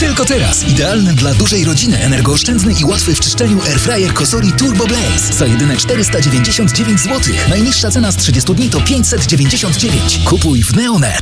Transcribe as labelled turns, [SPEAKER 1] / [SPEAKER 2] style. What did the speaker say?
[SPEAKER 1] Tylko teraz idealny dla dużej rodziny, energooszczędny i łatwy w czyszczeniu airfryer Cosori Turbo Blaze za jedyne 499 zł. Najniższa cena z 30 dni to 599. Kupuj w Neonet.